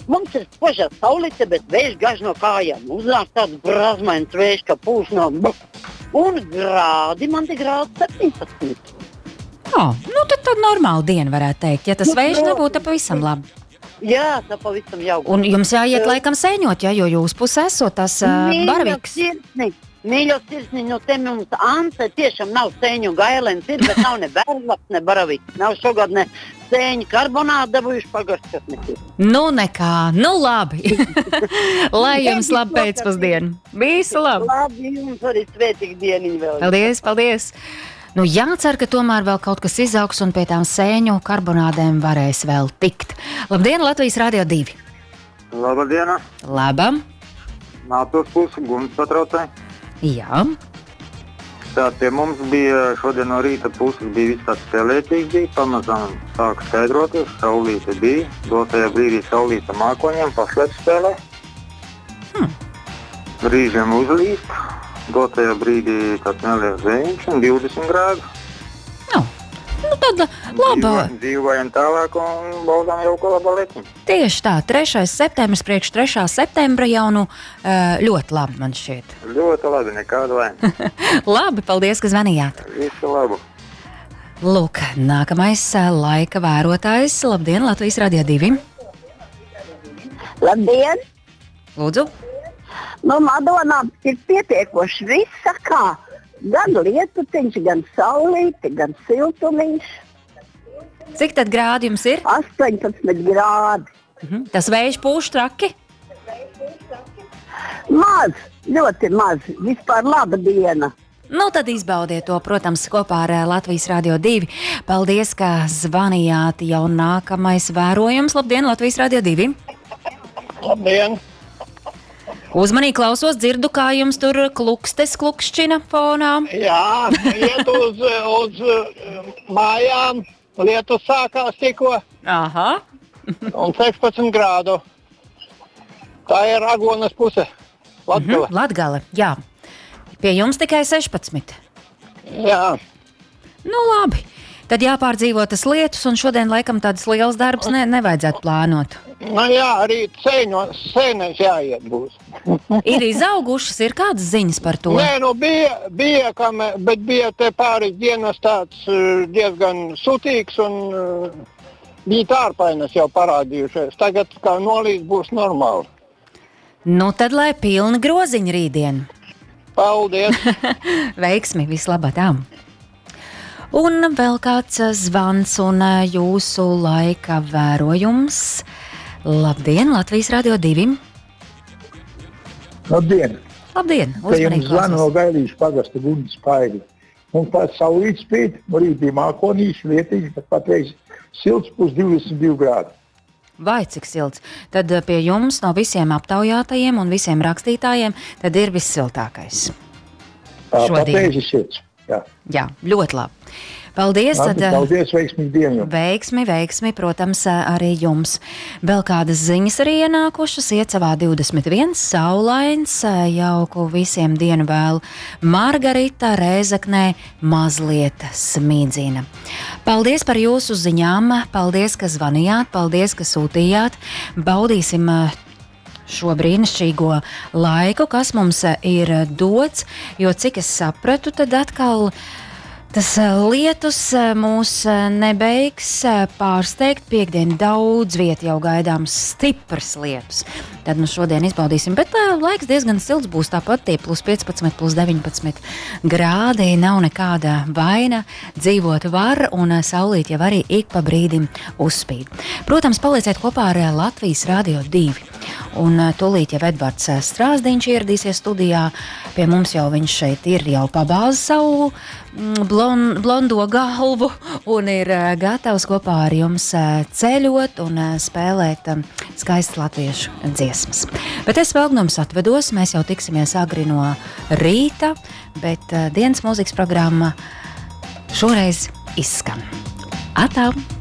Mums ir spožā saulīte, bet vējš gaiž no kājām. Uznāk tāds brazmains vējš, ka pūš no... Un grādi, man te grādi 17. Nu tad normāla diena varētu teikt. Ja tas vējš nebūtu, tad pavisam labi. Jā, tā pavisam jauka. Un jums jāiet laikam sēņot, jo jūs pusē esot tas baravīks. Mīļo sirsniņ, no te mums Ante tiešām nav sēņu gailens ir, bet nav ne bērlaps, ne baravīks. Nav šogad ne sēņu karbonātu dabūjuši pagaršot nekī. Nu nekā, nu labi. Lai jums labi pēcpusdienu. Visu labi. Labi, jums arī svētīgi dieniņi vēl. Paldies. Nu jācer, ka tomēr vēl kaut kas izaugs un pie tām sēņu karbonādēm varēs vēl tikt. Labdien, Latvijas Radio 2. Labdien. Labam. Nātos pusi, Guns satraucēja. Jā. Tā pie mums bija šodien no rīta puses bija viss tāds spēlētīgs bija, pamazām sāk skaidroties, saulīte bija, dotajā brīdī saulīte mākoņiem paslēp spēlē. Brīžiem uzlīst, dotajā brīdī tāds neliels vējiņš un 20 grādi. Nu tad labā. Dzīvojam tālāk un baudām jau ko labā lietiņu. Tieši tā, 3. septembris priekš 3. septembra jau ļoti labi man šķiet. Ļoti labi, nekāda vaina. Labi, paldies, ka zvanījāt. Visu labu. Lūk, nākamais laika vērotājs. Labdien, Latvijas Radio 2. Labdien! Lūdzu. Nu, Madonā ir pietiekoši viss sakā. Gan lietutiņš, gan saulīte, gan siltumiņš. Cik tad grādi jums ir? 18 grādi. Tas vējš pūš traki? Maz, ļoti maz. Vispār laba diena. Nu, tad izbaudiet to, protams, kopā ar Latvijas Radio 2. Paldies, ka zvanījāt. Jau nākamais vērojums. Labdien, Latvijas Radio 2. Labdien! Uzmanīgi klausos, dzirdu, kā jums tur klukšķina fonā. Jā, iet uz mājām. Lietus sākās tikko. Aha. Un 16 grādu. Tā ir Agonas puse. Latgale. Latgale, jā. Pie jums tikai 16. Jā. Nu labi. Tad jāpārdzīvo tas lietus, un šodien laikam tādas liels darbs nevajadzētu plānot. Nu jā, arī sēnēs jāiet būs. Ir izaugušas, ir kādas ziņas par to? Nē, nu bija bet bija te pāris dienas tāds diezgan sutīgs un bija tārpainas jau parādījušies. Tagad kā nolīdz būs normāli. Nu tad lai pilni groziņi rītdien. Paldies! Veiksmi, vislabākām! Un vēl kāds zvans un jūsu laika vērojums. Labdien, Latvijas Radio 2. Labdien! Labdien! Te jums zvanu no Gailīšu pagasta Gunas Paigli. Mums tāds saulīt spīt, rīt bija mākonīši, lietiņš, bet patreiz silts pus 22 grādi. Vai cik silts? Tad pie jums no visiem aptaujātajiem un visiem rakstītājiem tad ir vissiltākais. Patreiz ir silts. Jā, ļoti labi. Paldies! Paldies, veiksmīgi dienu! Veiksmi, protams, arī jums. Vēl kādas ziņas arī ienākušas, Iecavā 21, saulains, jauku visiem dienu vēl. Margarita Rēzaknē mazliet smīdzina. Paldies par jūsu ziņām, paldies, ka zvanījāt, paldies, ka sūtījāt. Baudīsim šo brīnišķīgo laiku, kas mums ir dots, jo cik es sapratu, tad atkal tas lietus mūs nebeigs pārsteigt. Piektdien daudz viet jau gaidāms stiprs lietus. Tad nu šodien izbaudīsim, bet laiks diezgan silts būs tāpat tie plus 15, plus 19 grādi. Nav nekāda vaina, dzīvot var un saulīt jau arī ik pa brīdim uzspīd. Protams, palieciet kopā ar Latvijas Radio 2. Un tūlīt jau Edvards Strāzdiņš ieradīsies studijā. Pie mums jau viņš šeit ir jau pabāzi savu blondo galvu un ir gatavs kopā ar jums ceļot un spēlēt skaistas latviešu dziesmas. Bet es vēl no jums atvedos, mēs jau tiksimies agri no rīta, bet dienas mūzikas programma šoreiz izskan. Atā!